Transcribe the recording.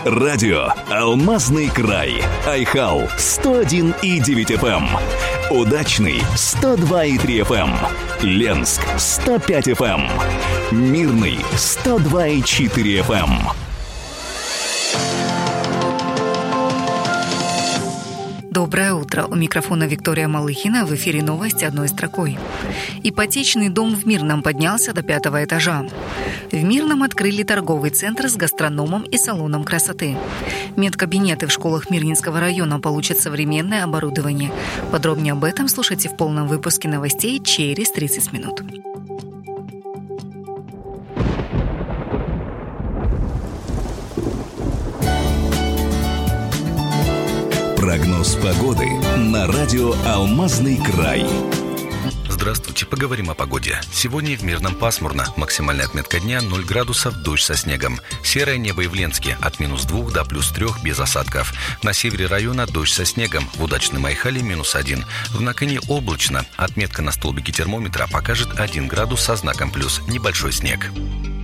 Радио «Алмазный край». Айхал 101,9 FM. Удачный 102,3 FM. Ленск 105 FM. Мирный 102,4 FM. Доброе утро. У микрофона Виктория Малыхина. В эфире новости одной строкой. Ипотечный дом в Мирном поднялся до 5-го этажа. В Мирном открыли торговый центр с гастрономом и салоном красоты. Медкабинеты в школах Мирнинского района получат современное оборудование. Подробнее об этом слушайте в полном выпуске новостей через 30 минут. Прогноз погоды на радио «Алмазный край». Здравствуйте, поговорим о погоде. Сегодня в Мирном пасмурно. Максимальная отметка дня 0 градусов, дождь со снегом. Серое небо и в Ленске от -2 до +3 без осадков. На севере района дождь со снегом. В удачном Айхале -1. В Накане облачно. Отметка на столбике термометра покажет 1 градус со знаком плюс. Небольшой снег.